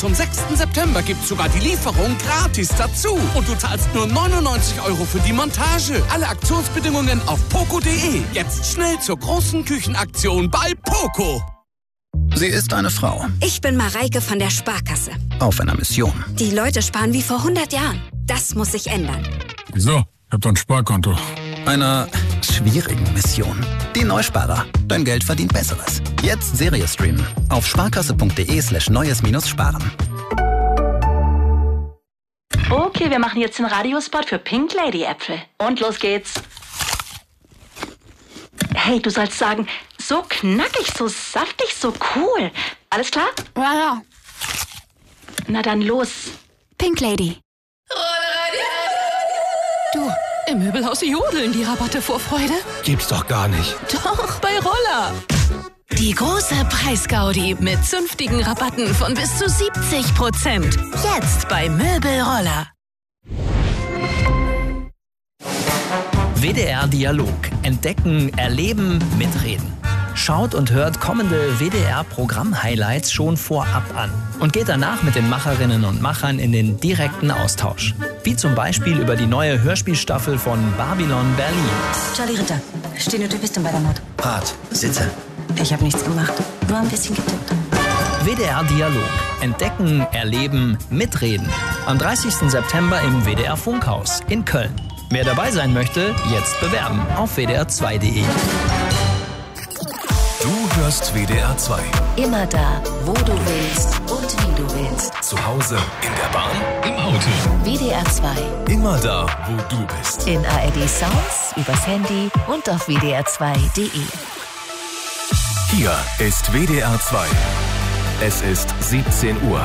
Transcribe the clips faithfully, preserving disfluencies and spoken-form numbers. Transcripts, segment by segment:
zum sechsten September gibt's sogar die Lieferung gratis dazu. Und du zahlst nur neunundneunzig Euro für die Montage. Alle Aktionsbedingungen auf poco punkt de. Jetzt schnell zur großen Küchenaktion bei Poco. Sie ist eine Frau. Ich bin Mareike von der Sparkasse. Auf einer Mission. Die Leute sparen wie vor hundert Jahren. Das muss sich ändern. Wieso? Ich hab doch ein Sparkonto. Einer schwierigen Mission. Die Neusparer. Dein Geld verdient Besseres. Jetzt Serie streamen. Auf sparkasse.de slash neues minus sparen. Okay, wir machen jetzt den Radiospot für Pink Lady Äpfel. Und los geht's. Hey, du sollst sagen, so knackig, so saftig, so cool. Alles klar? Ja, ja. Na dann los. Pink Lady. Du, im Möbelhaus jodeln die Rabatte vor Freude. Gibt's doch gar nicht. Doch, bei Roller. Die große Preisgaudi mit zünftigen Rabatten von bis zu siebzig Prozent. Jetzt bei Möbelroller. W D R Dialog. Entdecken, erleben, mitreden. Schaut und hört kommende W D R-Programm-Highlights schon vorab an und geht danach mit den Macherinnen und Machern in den direkten Austausch. Wie zum Beispiel über die neue Hörspielstaffel von Babylon Berlin. Charlie Ritter, stehen und du bist bei der Mord. Rat, sitze. Ich habe nichts gemacht, nur ein bisschen getippt. W D R Dialog. Entdecken, erleben, mitreden. Am dreißigsten September im W D R Funkhaus in Köln. Wer dabei sein möchte, jetzt bewerben auf w d r zwei punkt de. Du hörst W D R zwei. Immer da, wo du willst und wie du willst. Zu Hause, in der Bahn, im Auto. W D R zwei. Immer da, wo du bist. In A R D Sounds, übers Handy und auf w d r zwei punkt de. Hier ist W D R zwei. Es ist siebzehn Uhr.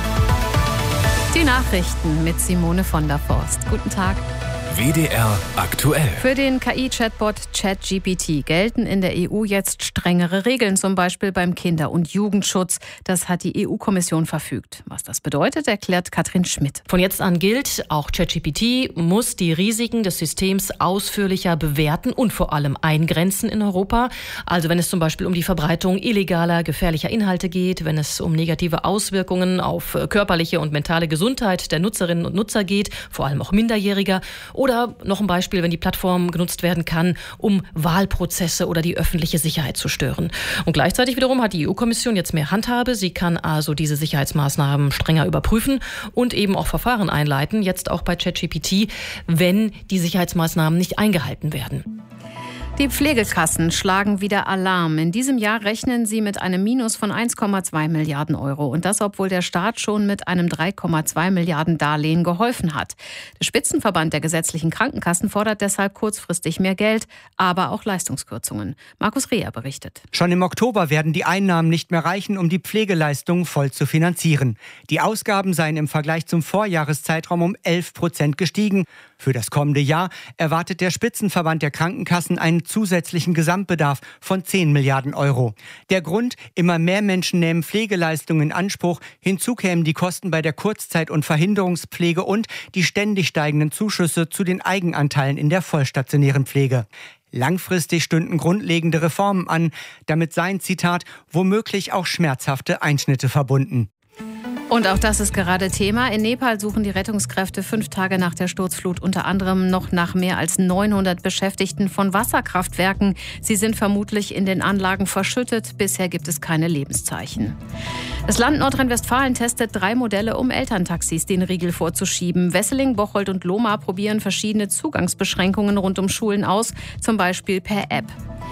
Die Nachrichten mit Simone von der Forst. Guten Tag. W D R aktuell. Für den K I-Chatbot ChatGPT gelten in der E U jetzt strengere Regeln, zum Beispiel beim Kinder- und Jugendschutz. Das hat die E U-Kommission verfügt. Was das bedeutet, erklärt Katrin Schmidt. Von jetzt an gilt, auch ChatGPT muss die Risiken des Systems ausführlicher bewerten und vor allem eingrenzen in Europa. Also wenn es zum Beispiel um die Verbreitung illegaler, gefährlicher Inhalte geht, wenn es um negative Auswirkungen auf körperliche und mentale Gesundheit der Nutzerinnen und Nutzer geht, vor allem auch Minderjähriger. Oder noch ein Beispiel, wenn die Plattform genutzt werden kann, um Wahlprozesse oder die öffentliche Sicherheit zu stören. Und gleichzeitig wiederum hat die E U-Kommission jetzt mehr Handhabe. Sie kann also diese Sicherheitsmaßnahmen strenger überprüfen und eben auch Verfahren einleiten, jetzt auch bei ChatGPT, wenn die Sicherheitsmaßnahmen nicht eingehalten werden. Die Pflegekassen schlagen wieder Alarm. In diesem Jahr rechnen sie mit einem Minus von eins Komma zwei Milliarden Euro. Und das, obwohl der Staat schon mit einem drei Komma zwei Milliarden Darlehen geholfen hat. Der Spitzenverband der gesetzlichen Krankenkassen fordert deshalb kurzfristig mehr Geld, aber auch Leistungskürzungen. Markus Reher berichtet. Schon im Oktober werden die Einnahmen nicht mehr reichen, um die Pflegeleistungen voll zu finanzieren. Die Ausgaben seien im Vergleich zum Vorjahreszeitraum um elf Prozent gestiegen. Für das kommende Jahr erwartet der Spitzenverband der Krankenkassen einen zusätzlichen Gesamtbedarf von zehn Milliarden Euro. Der Grund: immer mehr Menschen nehmen Pflegeleistungen in Anspruch. Hinzu kämen die Kosten bei der Kurzzeit- und Verhinderungspflege und die ständig steigenden Zuschüsse zu den Eigenanteilen in der vollstationären Pflege. Langfristig stünden grundlegende Reformen an. Damit seien, Zitat, womöglich auch schmerzhafte Einschnitte verbunden. Und auch das ist gerade Thema. In Nepal suchen die Rettungskräfte fünf Tage nach der Sturzflut unter anderem noch nach mehr als neunhundert Beschäftigten von Wasserkraftwerken. Sie sind vermutlich in den Anlagen verschüttet. Bisher gibt es keine Lebenszeichen. Das Land Nordrhein-Westfalen testet drei Modelle, um Elterntaxis den Riegel vorzuschieben. Wesseling, Bocholt und Lohmar probieren verschiedene Zugangsbeschränkungen rund um Schulen aus, zum Beispiel per App.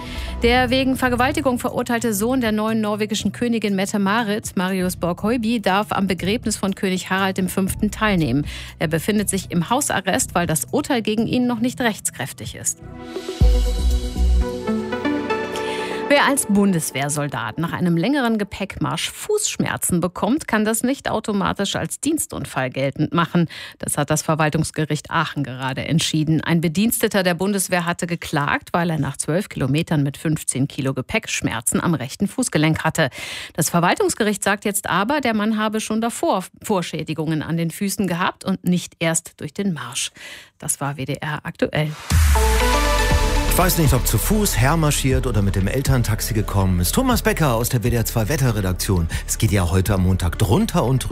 Der wegen Vergewaltigung verurteilte Sohn der neuen norwegischen Königin Mette-Marit, Marius Borg-Høiby, darf am Begräbnis von König Harald V. teilnehmen. Er befindet sich im Hausarrest, weil das Urteil gegen ihn noch nicht rechtskräftig ist. Wer als Bundeswehrsoldat nach einem längeren Gepäckmarsch Fußschmerzen bekommt, kann das nicht automatisch als Dienstunfall geltend machen. Das hat das Verwaltungsgericht Aachen gerade entschieden. Ein Bediensteter der Bundeswehr hatte geklagt, weil er nach zwölf Kilometern mit fünfzehn Kilo Gepäck Schmerzen am rechten Fußgelenk hatte. Das Verwaltungsgericht sagt jetzt aber, der Mann habe schon davor Vorschädigungen an den Füßen gehabt und nicht erst durch den Marsch. Das war W D R aktuell. Ich weiß nicht, ob zu Fuß, hermarschiert oder mit dem Elterntaxi gekommen ist. Thomas Becker aus der W D R zwei Wetterredaktion. Es geht ja heute am Montag drunter und drüber.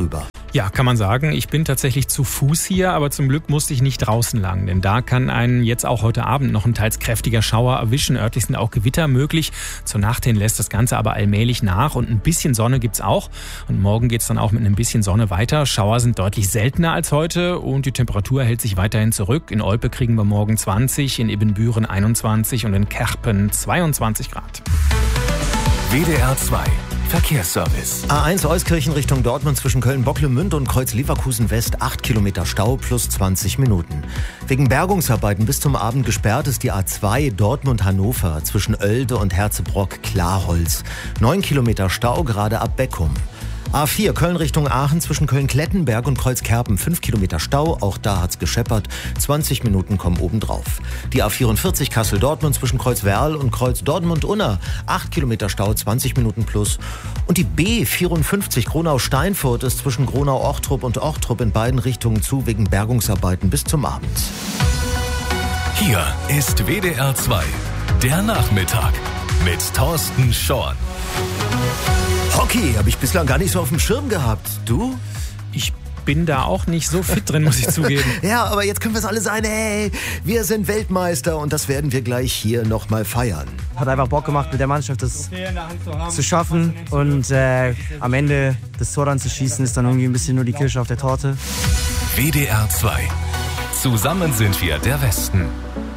Ja, kann man sagen. Ich bin tatsächlich zu Fuß hier, aber zum Glück musste ich nicht draußen lang. Denn da kann einen jetzt auch heute Abend noch ein teils kräftiger Schauer erwischen. Örtlich sind auch Gewitter möglich. Zur Nacht hin lässt das Ganze aber allmählich nach. Und ein bisschen Sonne gibt's auch. Und morgen geht's dann auch mit ein bisschen Sonne weiter. Schauer sind deutlich seltener als heute. Und die Temperatur hält sich weiterhin zurück. In Olpe kriegen wir morgen zwanzig, in Ibbenbüren einundzwanzig und in Kerpen zweiundzwanzig Grad. W D R zwei Verkehrsservice. A eins Euskirchen Richtung Dortmund zwischen Köln-Bocklemünd und Kreuz-Leverkusen West acht Kilometer Stau plus zwanzig Minuten. Wegen Bergungsarbeiten bis zum Abend gesperrt ist die A zwei Dortmund-Hannover zwischen Oelde und Herzebrock-Klarholz. neun Kilometer Stau gerade ab Beckum. A vier Köln Richtung Aachen zwischen Köln-Klettenberg und Kreuzkerpen. fünf Kilometer Stau, auch da hat's gescheppert. zwanzig Minuten kommen obendrauf. Die A vierundvierzig Kassel-Dortmund zwischen Kreuz-Werl und Kreuz-Dortmund-Unna. acht Kilometer Stau, zwanzig Minuten plus. Und die B vierundfünfzig Gronau-Steinfurt ist zwischen Gronau-Ochtrup und Ochtrup in beiden Richtungen zu wegen Bergungsarbeiten bis zum Abend. Hier ist W D R zwei, der Nachmittag mit Thorsten Schorn. Hockey habe ich bislang gar nicht so auf dem Schirm gehabt. Du? Ich bin da auch nicht so fit drin, muss ich zugeben. Ja, aber jetzt können wir es alle sein. Hey, wir sind Weltmeister und das werden wir gleich hier nochmal feiern. Hat einfach Bock gemacht, mit der Mannschaft das zu schaffen. Und äh, am Ende das Tor dann zu schießen, ist dann irgendwie ein bisschen nur die Kirsche auf der Torte. W D R zwei. Zusammen sind wir der Westen.